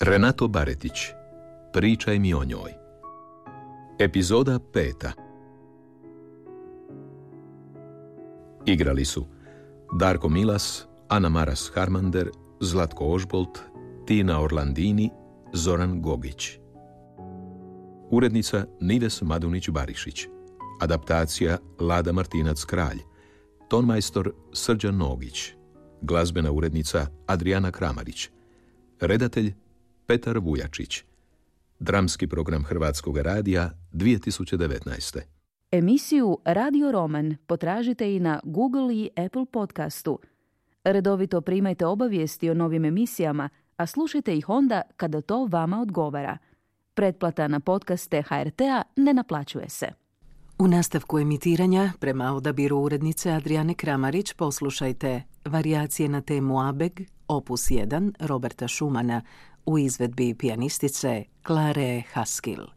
Renato Baretić, Pričaj mi o njoj. Epizoda 5. Igrali su Darko Milas, Ana Maras Harmander, Zlatko Ožbolt, Tina Orlandini, Zoran Gogić. Urednica Nives Madunić-Barišić. Adaptacija Lada Martinac-Kralj. Tonmajstor Srđan Nogić. Glazbena urednica Adriana Kramarić. Redatelj Petar Vujačić. Dramski program Hrvatskog radija 2019. Emisiju Radio Roman potražite i na Google i Apple podcastu. Redovito primajte obavijesti o novim emisijama, a slušajte ih onda kada to vama odgovara. Pretplata na podcaste HRT-a ne naplaćuje se. U nastavku emitiranja, prema odabiru urednice Adriane Kramarić, poslušajte varijacije na temu Abeg, opus 1 Roberta Schumana, u izvedbi pijanistice Klare Haskell.